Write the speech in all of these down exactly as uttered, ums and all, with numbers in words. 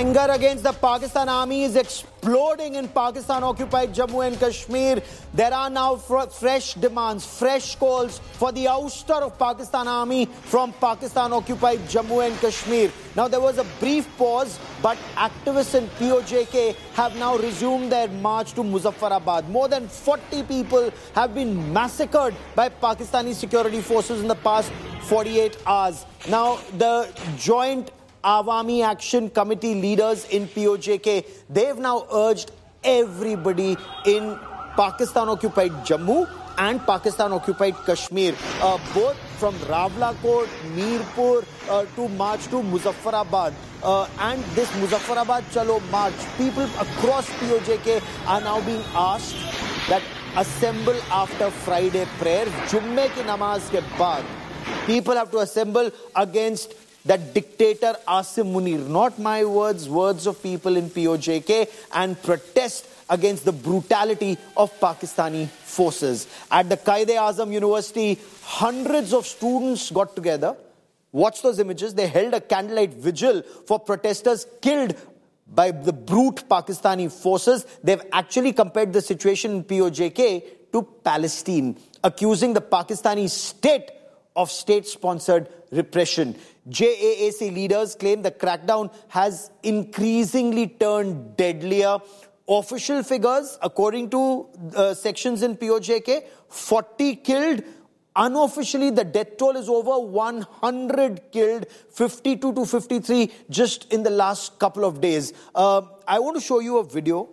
Anger against the Pakistan army is exploding in Pakistan-occupied Jammu and Kashmir. There are now fr- fresh demands, fresh calls for the ouster of Pakistan army from Pakistan-occupied Jammu and Kashmir. Now, there was a brief pause, but activists in P O J K have now resumed their march to Muzaffarabad. More than forty people have been massacred by Pakistani security forces in the past forty-eight hours. Now, the joint Awami Action Committee leaders in P O J K, they've now urged everybody in Pakistan-occupied Jammu and Pakistan-occupied Kashmir, uh, both from Rawalakot, Mirpur, uh, to march to Muzaffarabad. Uh, and this Muzaffarabad Chalo march, people across P O J K are now being asked that assemble after Friday prayer, Jumme ki namaz ke baad. People have to assemble against that dictator Asim Munir. Not my words, words of people in P O J K, and protest against the brutality of Pakistani forces. At the Quaid-e-Azam University, hundreds of students got together. Watch those images. They held a candlelight vigil for protesters killed by the brute Pakistani forces. They've actually compared the situation in P O J K to Palestine, accusing the Pakistani state of state-sponsored repression. J A A C leaders claim the crackdown has increasingly turned deadlier. Official figures, according to uh, sections in P O J K, forty killed. Unofficially, the death toll is over one hundred killed, fifty-two to fifty-three just in the last couple of days. Uh, I want to show you a video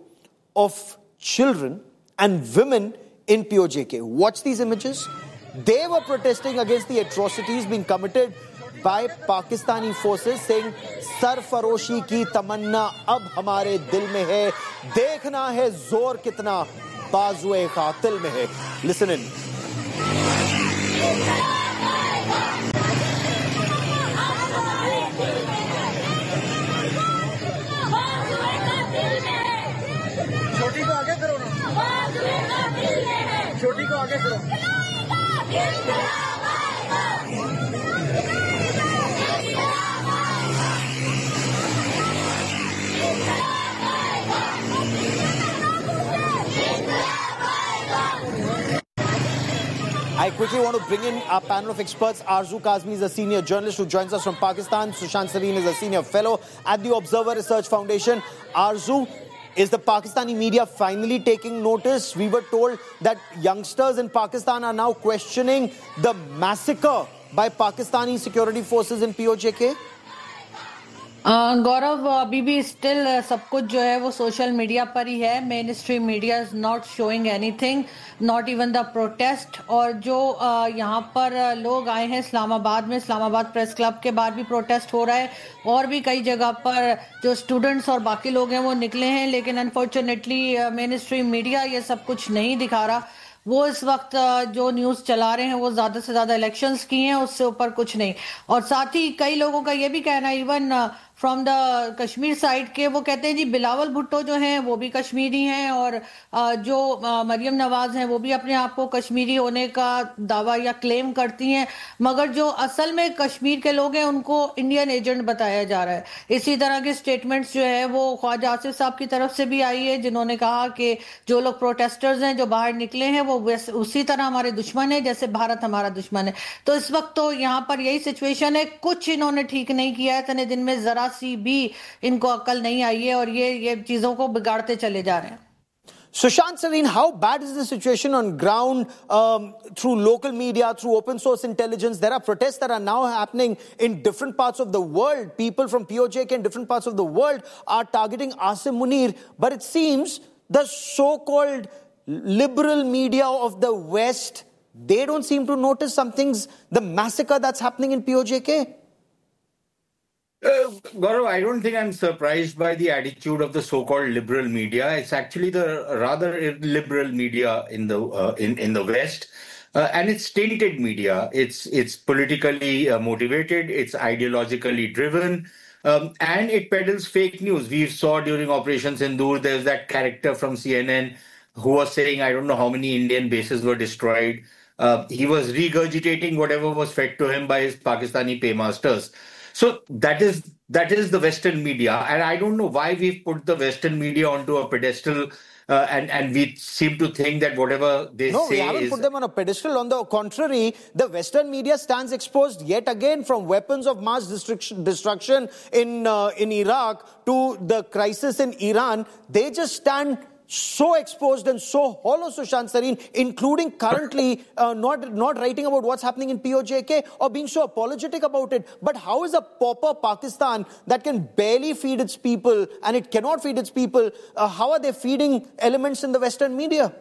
of children and women in P O J K. Watch these images. They were protesting against the atrocities being committed by Pakistani forces, saying, "Sarfaroshi ki tamanna ab hamare dil mein hai, dekhna hai zor kitna bazuए qatil mein hai." Listen in. छोटी को आगे करो ना, छोटी को आगे करो। I quickly want to bring in our panel of experts. Arzu Kazmi is a senior journalist who joins us from Pakistan. Sushant Sareen is a senior fellow at the Observer Research Foundation. Arzu, is the Pakistani media finally taking notice? We were told that youngsters in Pakistan are now questioning the massacre by Pakistani security forces in P O J K. गौरव अभी भी still सब कुछ जो है वो social media पर ही है. Main stream media is not showing anything, not even the protest. और जो यहाँ पर लोग आए हैं इस्लामाबाद में, इस्लामाबाद प्रेस क्लब के बाहर भी प्रोटेस्ट हो रहा है, और भी कई जगह पर जो स्टूडेंट्स और बाकी लोग हैं वो निकले हैं. लेकिन अनफॉर्चुनेटली मेन स्ट्रीम मीडिया ये सब कुछ नहीं दिखा रहा. वो इस वक्त जो न्यूज़ चला रहे हैं वो ज़्यादा से ज़्यादा इलेक्शंस की हैं, उससे ऊपर कुछ नहीं. और साथ ही कई लोगों का ये भी कहना है, even from the Kashmir side के, वो कहते हैं जी बिलावल भुट्टो जो हैं वो भी कश्मीरी हैं, और जो मरियम नवाज हैं वो भी अपने आप को कश्मीरी होने का दावा या क्लेम करती हैं, मगर जो असल में कश्मीर के लोग हैं उनको इंडियन एजेंट बताया जा रहा है. इसी तरह के स्टेटमेंट्स जो है वो ख्वाजा आसिफ साहब की तरफ से भी आई है, जिन्होंने कहा कि जो लोग प्रोटेस्टर्स हैं जो बाहर निकले हैं वो उसी तरह हमारे दुश्मन है जैसे भारत हमारा दुश्मन है. तो इस वक्त तो यहाँ पर यही सिचुएशन है. कुछ इन्होंने ठीक नहीं किया है, इतने दिन में जरा सी भी इनको अकल नहीं आई है, और ये ये चीजों को बिगाड़ते चले जा रहे हैं. Sushant Sareen, how bad is the situation on ground um, through local media, through open source intelligence? There are protests that are now happening in different parts of the world. People from P O J K in different parts of the world are targeting Asim Munir, but it seems the so-called liberal media of the West, they don't seem to notice some things, the massacre that's happening in P O J K. Uh, Gaurav, I don't think I'm surprised by the attitude of the so-called liberal media. It's actually the rather liberal media in the uh, in in the West, uh, and it's tainted media. It's it's politically uh, motivated. It's ideologically driven, um, and it peddles fake news. We saw during Operation Sindoor, there's that character from C N N who was saying, I don't know how many Indian bases were destroyed. Uh, he was regurgitating whatever was fed to him by his Pakistani paymasters. So that is that is the Western media, and I don't know why we've put the Western media onto a pedestal, uh, and and we seem to think that whatever they No, we say haven't is. put them on a pedestal. On the contrary, the Western media stands exposed yet again, from weapons of mass destruction, destruction in uh, in Iraq to the crisis in Iran. They just stand so exposed and so hollow, Sushant Sareen, including currently uh, not, not writing about what's happening in P O J K or being so apologetic about it. But how is a pauper Pakistan that can barely feed its people, and it cannot feed its people, uh, how are they feeding elements in the Western media?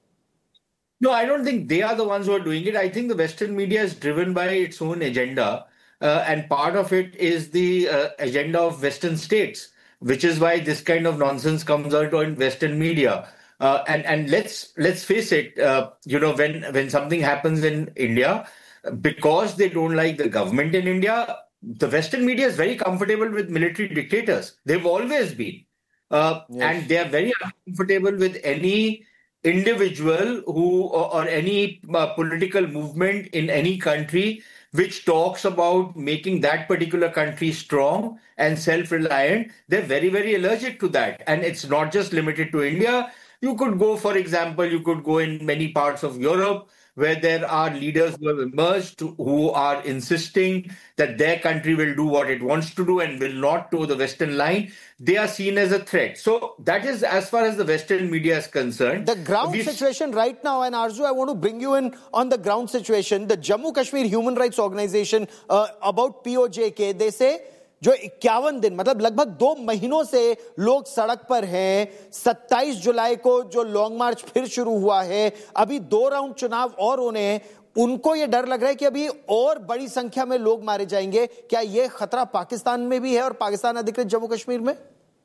No, I don't think they are the ones who are doing it. I think the Western media is driven by its own agenda, uh, and part of it is the uh, agenda of Western states, which is why this kind of nonsense comes out on Western media. Uh, and and let's let's face it, uh, you know, when when something happens in India, because they don't like the government in India, the Western media is very comfortable with military dictators. They've always been, uh, Yes. and they are very uncomfortable with any individual who or, or any uh, political movement in any country which talks about making that particular country strong and self-reliant. They're very, very allergic to that. And it's not just limited to India. You could go, for example, you could go in many parts of Europe where there are leaders who have emerged who are insisting that their country will do what it wants to do and will not toe the Western line. They are seen as a threat. So that is as far as the Western media is concerned. The ground We've... situation right now, and Arzu, I want to bring you in on the ground situation. The Jammu Kashmir Human Rights Organization uh, about P O J K, they say जो इक्यावन दिन मतलब लगभग दो महीनों से लोग सड़क पर हैं. सत्ताईस जुलाई को जो लॉन्ग मार्च फिर शुरू हुआ है, अभी दो राउंड चुनाव और होने हैं. उनको ये डर लग रहा है कि अभी और बड़ी संख्या में लोग मारे जाएंगे. क्या ये खतरा पाकिस्तान में भी है और पाकिस्तान अधिकृत जम्मू कश्मीर में?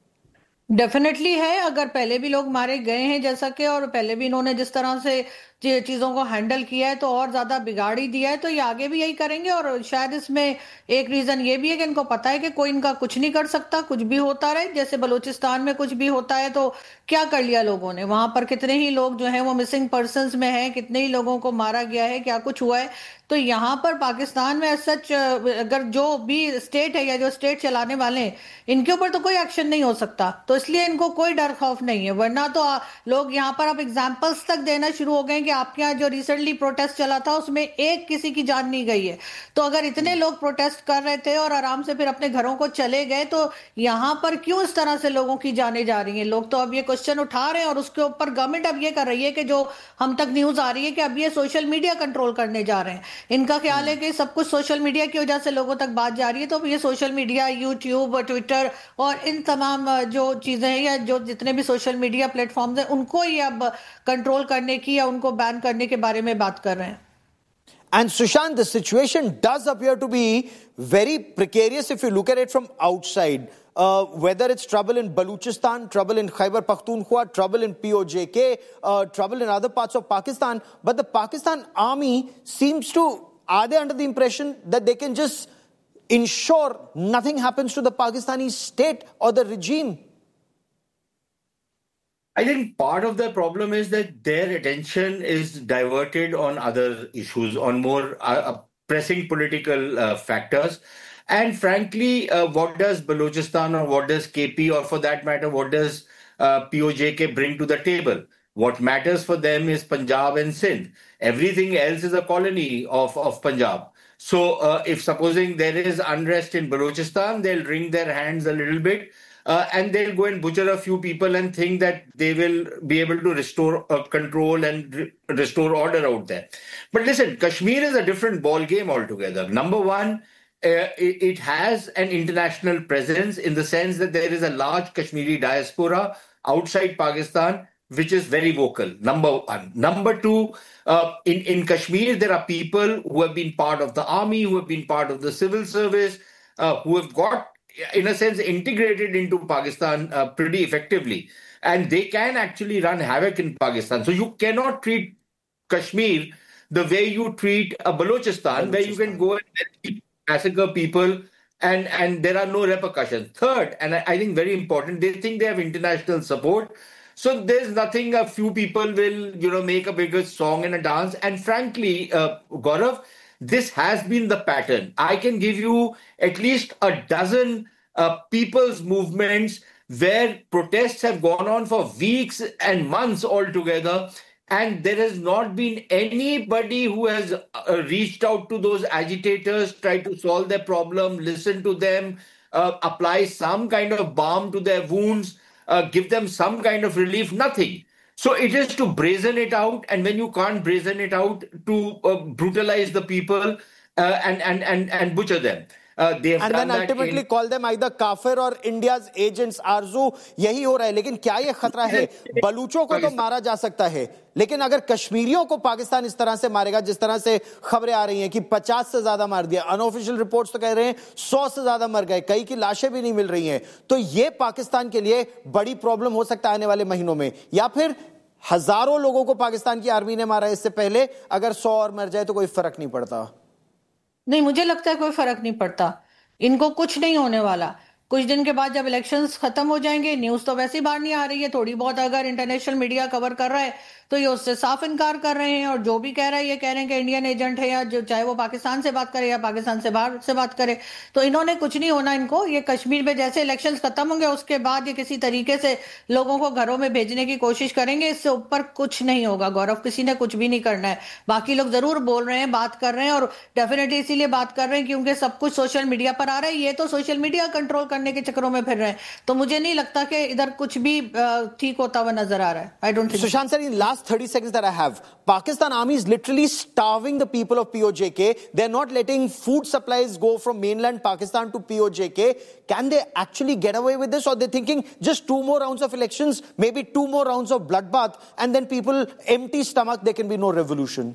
डेफिनेटली है. अगर पहले भी लोग मारे गए हैं जैसा कि, और पहले भी इन्होंने जिस तरह से चीजों को हैंडल किया है तो और ज्यादा बिगाड़ ही दिया है, तो ये आगे भी यही करेंगे. और शायद इसमें एक रीजन ये भी है कि इनको पता है कि कोई इनका कुछ नहीं कर सकता, कुछ भी होता रहे. जैसे बलूचिस्तान में कुछ भी होता है तो क्या कर लिया लोगों ने, वहां पर कितने ही लोग जो हैं वो मिसिंग पर्संस में हैं, कितने ही लोगों को मारा गया है, क्या कुछ हुआ है. तो यहाँ पर पाकिस्तान में सच अगर जो भी स्टेट है या जो स्टेट चलाने वाले हैं, इनके ऊपर तो कोई एक्शन नहीं हो सकता. तो इसलिए इनको कोई डर खौफ नहीं है. वरना तो लोग यहाँ पर अब एग्जाम्पल्स तक देना शुरू हो गए कि आपके यहाँ जो रिसेंटली प्रोटेस्ट चला था उसमें एक किसी की जान नहीं गई है. तो अगर इतने लोग प्रोटेस्ट कर रहे थे और आराम से फिर अपने घरों को चले गए, तो यहाँ पर क्यों इस तरह से लोगों की जानें जा रही हैं? लोग तो अब ये क्वेश्चन उठा रहे हैं और उसके ऊपर गवर्नमेंट अब ये कर रही है कि जो हम तक न्यूज आ रही है कि अब ये सोशल मीडिया कंट्रोल करने जा रहे हैं. इनका ख्याल है कि सब कुछ सोशल मीडिया की वजह से लोगों तक बात जा रही है. तो ये सोशल मीडिया, यूट्यूब, ट्विटर और इन तमाम जो चीजें हैं या जो जितने भी सोशल मीडिया प्लेटफॉर्म्स हैं, उनको ये अब कंट्रोल करने की या उनको बैन करने के बारे में बात कर रहे हैं. And Sushant, the situation does appear to be very precarious if you look at it from outside. Uh, whether it's trouble in Baluchistan, trouble in Khyber Pakhtunkhwa, trouble in P O J K, uh, trouble in other parts of Pakistan. But the Pakistan army seems to, are they under the impression that they can just ensure nothing happens to the Pakistani state or the regime? I think part of the problem is that their attention is diverted on other issues, on more uh, pressing political uh, factors. And frankly, uh, what does Balochistan or what does K P, or for that matter, what does uh, P O J K bring to the table? What matters for them is Punjab and Sindh. Everything else is a colony of, of Punjab. So uh, if supposing there is unrest in Balochistan, they'll wring their hands a little bit. Uh, and they'll go and butcher a few people and think that they will be able to restore uh, control and re- restore order out there. But listen, Kashmir is a different ball game altogether. Number one, uh, it, it has an international presence in the sense that there is a large Kashmiri diaspora outside Pakistan, which is very vocal. Number one. Number two, uh, in, in Kashmir, there are people who have been part of the army, who have been part of the civil service, uh, who have got, in a sense, integrated into Pakistan uh, pretty effectively. And they can actually run havoc in Pakistan. So you cannot treat Kashmir the way you treat a Balochistan, Balochistan. where you can go and massacre people and, and there are no repercussions. Third, and I, I think very important, they think they have international support. So there's nothing, a few people will, you know, make a bigger song and a dance. And frankly, uh, Gaurav, this has been the pattern. I can give you at least a dozen uh, people's movements where protests have gone on for weeks and months altogether, and there has not been anybody who has uh, reached out to those agitators, tried to solve their problem, listen to them, uh, apply some kind of balm to their wounds, uh, give them some kind of relief. Nothing. So it is to brazen it out, and when you can't brazen it out, to uh, brutalize the people uh, and, and, and, and butcher them. Uh, they have and done then ultimately in... call them either kafir or India's agents. आरजू यही हो रहा है, लेकिन क्या ये खतरा है? बलूचों को तो मारा जा सकता है, लेकिन अगर कश्मीरियों को पाकिस्तान इस तरह से मारेगा, जिस तरह से खबरें आ रही हैं कि पचास से ज्यादा मार दिया, अनऑफिशियल रिपोर्ट्स तो कह रहे हैं सौ से ज्यादा मर गए, कई की लाशें भी नहीं मिल रही हैं, तो ये पाकिस्तान के लिए बड़ी प्रॉब्लम हो सकता है आने वाले महीनों में। या फिर हजारों लोगों को पाकिस्तान की आर्मी ने मारा इससे पहले, अगर सौ और मर जाए तो कोई फर्क नहीं पड़ता। नहीं, मुझे लगता है कोई फर्क नहीं पड़ता, इनको कुछ नहीं होने वाला। कुछ दिन के बाद जब इलेक्शंस खत्म हो जाएंगे, न्यूज तो वैसे ही बाहर नहीं आ रही है, थोड़ी बहुत अगर इंटरनेशनल मीडिया कवर कर रहा है तो ये उससे साफ इनकार कर रहे हैं, और जो भी कह रहा है ये कह रहे हैं कि इंडियन एजेंट है, या जो चाहे वो पाकिस्तान से बात करे या पाकिस्तान से बाहर से बात करे, तो इन्होंने कुछ नहीं होना इनको। ये कश्मीर में जैसे इलेक्शंस खत्म होंगे उसके बाद ये किसी तरीके से लोगों को घरों में भेजने की कोशिश करेंगे, इससे ऊपर कुछ नहीं होगा। गौरव, किसी ने कुछ भी नहीं करना है। बाकी लोग जरूर बोल रहे हैं, बात कर रहे हैं, और डेफिनेटली इसीलिए बात कर रहे हैं क्योंकि सब कुछ सोशल मीडिया पर आ रहा है, ये तो सोशल मीडिया कंट्रोल करने के चक्करों में फिर रहे हैं। तो मुझे नहीं लगता कि इधर कुछ भी ठीक होता हुआ नजर आ रहा है। I don't think. Sushant sir, in last thirty seconds that I have, Pakistan army is literally starving the people of P O J K. They're not letting food supplies go from mainland Pakistan to P O J K. Can they actually get away with this, or they're thinking just two more rounds of elections, maybe two more rounds of bloodbath, and then people empty stomach, there can be no revolution?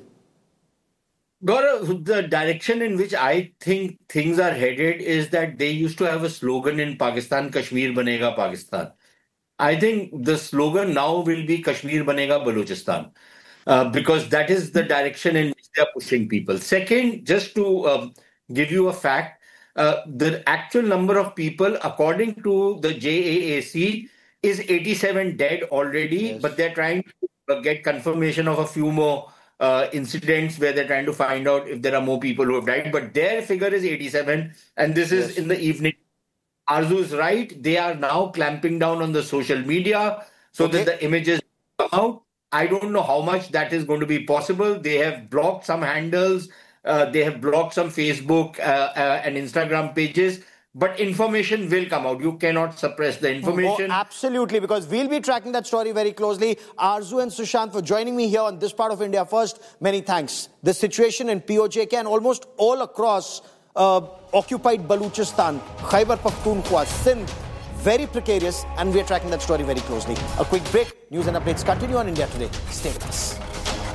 Gaurav, the direction in which I think things are headed is that they used to have a slogan in Pakistan, Kashmir Banega Pakistan. I think the slogan now will be Kashmir Banega Balochistan, uh, because that is the direction in which they are pushing people. Second, just to um, give you a fact, uh, the actual number of people, according to the J A A C, is eighty-seven dead already, yes. But they're trying to get confirmation of a few more uh, incidents where they're trying to find out if there are more people who have died. But their figure is eighty-seven, and this is yes. in the evening. Arzu is right. They are now clamping down on the social media so okay. that the images come out. I don't know how much that is going to be possible. They have blocked some handles. Uh, they have blocked some Facebook uh, uh, and Instagram pages. But information will come out. You cannot suppress the information. Oh, absolutely, because we'll be tracking that story very closely. Arzu and Sushant for joining me here on this part of India First. Many thanks. The situation in P O J K and almost all across uh, occupied Balochistan, Khyber Pakhtunkhwa, Sindh, very precarious, and we're tracking that story very closely. A quick break. News and updates continue on India Today. Stay with us.